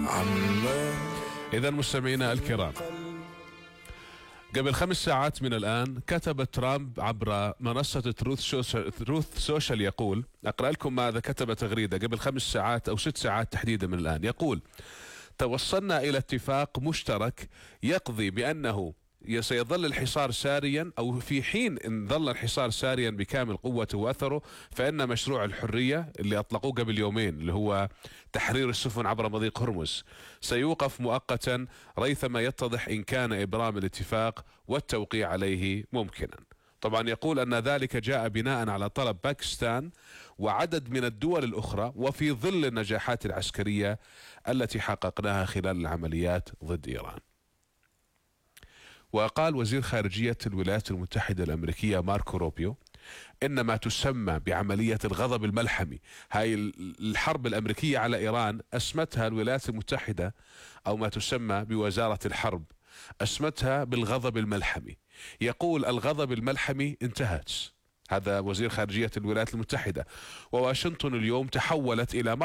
إذا مستمعينا الكرام، قبل 5 ساعات من الآن كتب ترامب عبر منصة تروث سوشيال يقول، أقرأ لكم ماذا كتب تغريدة قبل 5 ساعات أو 6 ساعات تحديدا من الآن. يقول: توصلنا إلى اتفاق مشترك يقضي بأنه سيظل الحصار ساريا، أو في حين إن ظل الحصار ساريا بكامل قوته وأثره، فإن مشروع الحرية اللي أطلقوه قبل يومين اللي هو تحرير السفن عبر مضيق هرمز سيوقف مؤقتا ريثما يتضح إن كان إبرام الاتفاق والتوقيع عليه ممكنا. طبعا يقول أن ذلك جاء بناء على طلب باكستان وعدد من الدول الأخرى، وفي ظل النجاحات العسكرية التي حققناها خلال العمليات ضد إيران. وقال وزير خارجية الولايات المتحدة الأمريكية ماركو روبيو إن ما تسمى بعملية الغضب الملحمي، هاي الحرب الأمريكية على إيران، أسمتها الولايات المتحدة أو ما تسمى بوزارة الحرب أسمتها بالغضب الملحمي. يقول الغضب الملحمي انتهت. هذا وزير خارجية الولايات المتحدة. وواشنطن اليوم تحولت إلى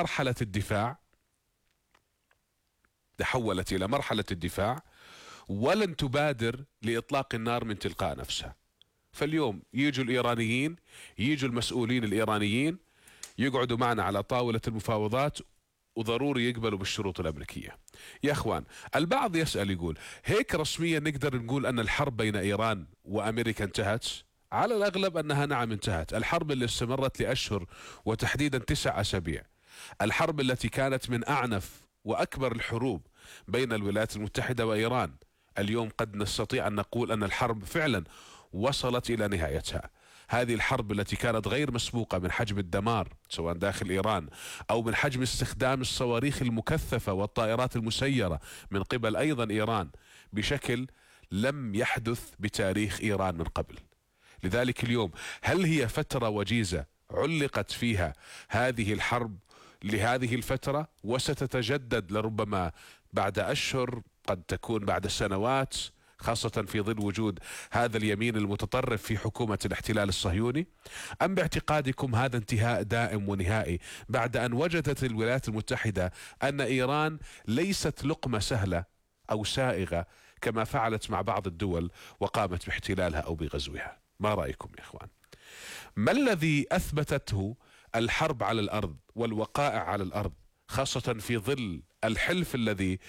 مرحلة الدفاع ولن تبادر لإطلاق النار من تلقاء نفسها. فاليوم يجوا الإيرانيين، يجوا المسؤولين الإيرانيين يقعدوا معنا على طاولة المفاوضات، وضروري يقبلوا بالشروط الأمريكية. يا أخوان، البعض يسأل يقول هيك رسميا نقدر نقول أن الحرب بين إيران وأمريكا انتهت؟ على الأغلب أنها نعم انتهت. الحرب اللي استمرت لأشهر وتحديدا 9 أسابيع، الحرب التي كانت من أعنف وأكبر الحروب بين الولايات المتحدة وإيران، اليوم قد نستطيع أن نقول أن الحرب فعلا وصلت إلى نهايتها. هذه الحرب التي كانت غير مسبوقة من حجم الدمار سواء داخل إيران أو من حجم استخدام الصواريخ المكثفة والطائرات المسيرة من قبل أيضا إيران بشكل لم يحدث بتاريخ إيران من قبل. لذلك اليوم هل هي فترة وجيزة علقت فيها هذه الحرب لهذه الفترة وستتجدد لربما بعد أشهر، قد تكون بعد سنوات، خاصة في ظل وجود هذا اليمين المتطرف في حكومة الاحتلال الصهيوني؟ أم باعتقادكم هذا انتهاء دائم ونهائي بعد أن وجدت الولايات المتحدة أن إيران ليست لقمة سهلة أو سائغة كما فعلت مع بعض الدول وقامت باحتلالها أو بغزوها؟ ما رأيكم يا إخوان؟ ما الذي أثبتته الحرب على الأرض والوقائع على الأرض، خاصة في ظل الحلف الذي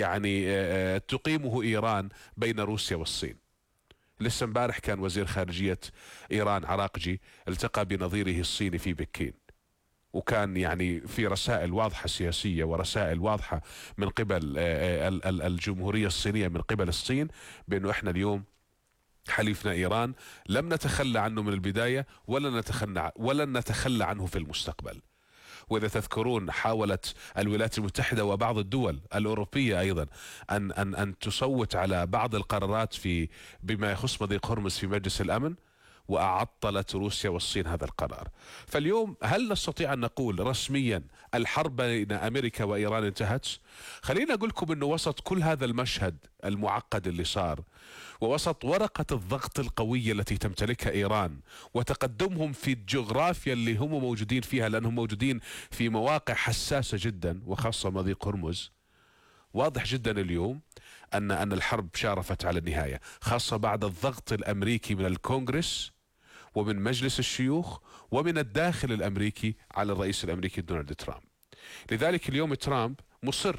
يعني تقيمه إيران بين روسيا والصين؟ لسه امبارح كان وزير خارجية إيران عراقجي التقى بنظيره الصيني في بكين، وكان يعني في رسائل واضحة سياسية ورسائل واضحة من قبل الجمهورية الصينية من قبل الصين بأنه احنا اليوم حليفنا إيران لم نتخلى عنه من البداية ولن نتخلى عنه في المستقبل. وإذا تذكرون حاولت الولايات المتحدة وبعض الدول الأوروبية أيضا أن تصوت على بعض القرارات بما يخص مضيق هرمز في مجلس الأمن، وأعطلت روسيا والصين هذا القرار. فاليوم هل نستطيع أن نقول رسميا الحرب بين أمريكا وإيران انتهت؟ خلينا أقول لكم أنه وسط كل هذا المشهد المعقد اللي صار، ووسط ورقة الضغط القوية التي تمتلكها إيران وتقدمهم في الجغرافيا اللي هم موجودين فيها، لأنهم موجودين في مواقع حساسة جدا وخاصة مضيق هرمز، واضح جدا اليوم أن الحرب شارفت على النهاية، خاصة بعد الضغط الأمريكي من الكونغرس ومن مجلس الشيوخ ومن الداخل الأمريكي على الرئيس الأمريكي دونالد ترامب. لذلك اليوم ترامب مصر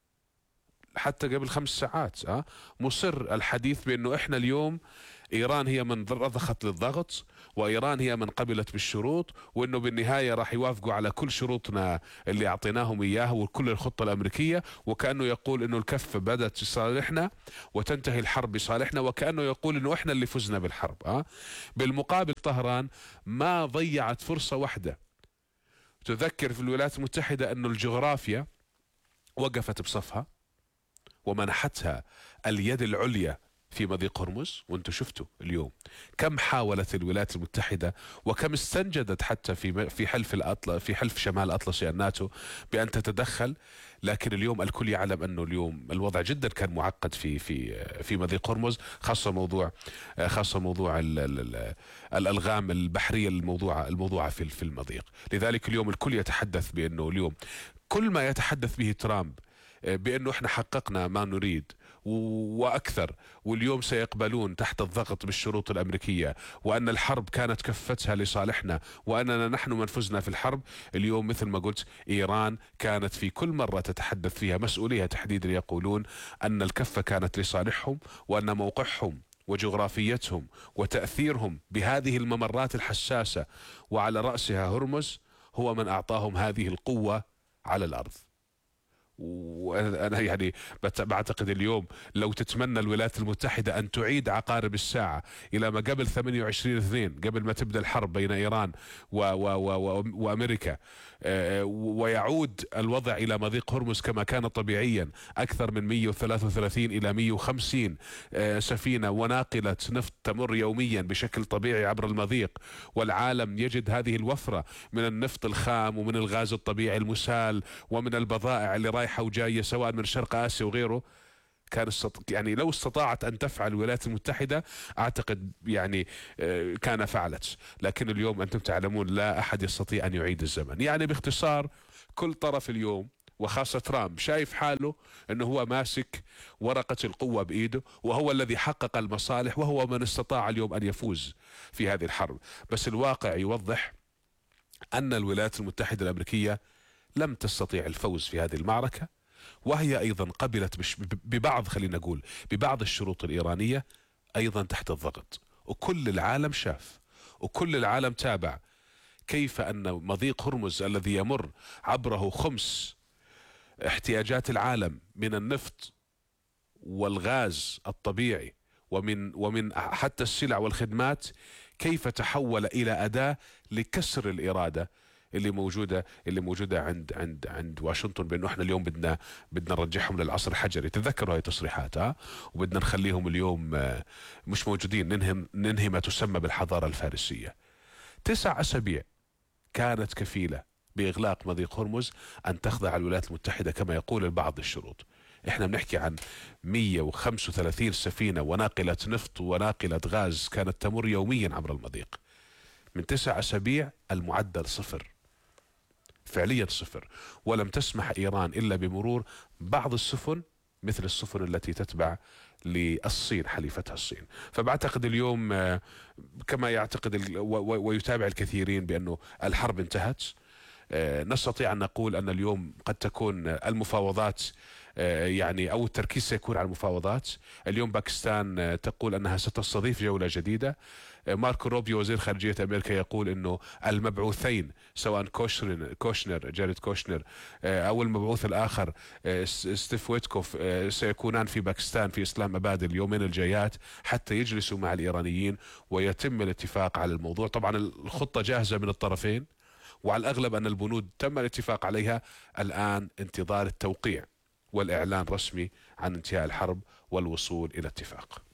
حتى قبل 5 ساعات مصر الحديث بأنه احنا اليوم إيران هي من رضخت للضغط، وإيران هي من قبلت بالشروط، وأنه بالنهاية راح يوافقوا على كل شروطنا اللي أعطيناهم إياها وكل الخطة الأمريكية، وكأنه يقول أنه الكفة بدأت لصالحنا وتنتهي الحرب لصالحنا، وكأنه يقول أنه إحنا اللي فزنا بالحرب. بالمقابل طهران ما ضيعت فرصة واحدة. تذكر في الولايات المتحدة أنه الجغرافيا وقفت بصفها ومنحتها اليد العليا في مضيق هرمز، وانتم شفتوا اليوم كم حاولت الولايات المتحدة وكم استنجدت حتى في حلف شمال أطلسي الناتو بأن تتدخل. لكن اليوم الكل يعلم أنه اليوم الوضع جدا كان معقد في مضيق هرمز، خاصة موضوع الألغام البحرية الموضوعة في المضيق. لذلك اليوم الكل يتحدث بأنه اليوم كل ما يتحدث به ترامب بأنه احنا حققنا ما نريد وأكثر، واليوم سيقبلون تحت الضغط بالشروط الأمريكية، وأن الحرب كانت كفتها لصالحنا، وأننا نحن من فزنا في الحرب. اليوم مثل ما قلت إيران كانت في كل مرة تتحدث فيها مسؤوليها تحديدا يقولون أن الكفة كانت لصالحهم، وأن موقعهم وجغرافيتهم وتأثيرهم بهذه الممرات الحساسة وعلى رأسها هرمز هو من أعطاهم هذه القوة على الأرض. وأنا يعني بعتقد اليوم لو تتمنى الولايات المتحدة أن تعيد عقارب الساعة إلى ما قبل 28/2 قبل ما تبدأ الحرب بين إيران وأمريكا، ويعود الوضع إلى مضيق هرمز كما كان طبيعيا، أكثر من 133 إلى 150 سفينة وناقلة نفط تمر يوميا بشكل طبيعي عبر المضيق، والعالم يجد هذه الوفرة من النفط الخام ومن الغاز الطبيعي المسال ومن البضائع اللي رايحة وجاية سواء من شرق آسيا وغيره. يعني لو استطاعت أن تفعل الولايات المتحدة أعتقد يعني كان فعلت، لكن اليوم أنتم تعلمون لا أحد يستطيع أن يعيد الزمن. يعني باختصار كل طرف اليوم وخاصة ترامب شايف حاله أنه هو ماسك ورقة القوة بإيده، وهو الذي حقق المصالح، وهو من استطاع اليوم أن يفوز في هذه الحرب. بس الواقع يوضح أن الولايات المتحدة الأمريكية لم تستطيع الفوز في هذه المعركة، وهي أيضا قبلت ببعض، خلينا نقول ببعض الشروط الإيرانية أيضا تحت الضغط. وكل العالم شاف وكل العالم تابع كيف أن مضيق هرمز الذي يمر عبره خمس احتياجات العالم من النفط والغاز الطبيعي ومن حتى السلع والخدمات، كيف تحول إلى أداة لكسر الإرادة اللي موجوده عند واشنطن، بانه احنا اليوم بدنا نرجعهم للعصر الحجري. تذكروا هاي التصريحات وبدنا نخليهم اليوم مش موجودين، ننهي ما تسمى بالحضاره الفارسيه. 9 أسابيع كانت كفيله باغلاق مضيق هرمز ان تخضع الولايات المتحده كما يقول البعض الشروط. احنا بنحكي عن 135 سفينه وناقله نفط وناقله غاز كانت تمر يوميا عبر المضيق. من 9 أسابيع المعدل صفر، فعليا صفر. ولم تسمح إيران إلا بمرور بعض السفن مثل السفن التي تتبع للصين حليفتها الصين. فبعتقد اليوم كما يعتقد ويتابع الكثيرين بأنه الحرب انتهت. نستطيع أن نقول أن اليوم قد تكون المفاوضات يعني أو التركيز سيكون على المفاوضات. اليوم باكستان تقول أنها ستستضيف جولة جديدة. ماركو روبيو وزير خارجية أمريكا يقول أنه المبعوثين سواء جاريد كوشنر أو المبعوث الآخر ستيف ويتكوف سيكونان في باكستان في إسلام أباد اليومين الجايات حتى يجلسوا مع الإيرانيين ويتم الاتفاق على الموضوع. طبعا الخطة جاهزة من الطرفين، وعلى الأغلب أن البنود تم الاتفاق عليها. الآن انتظار التوقيع والإعلان رسمي عن انتهاء الحرب والوصول إلى اتفاق.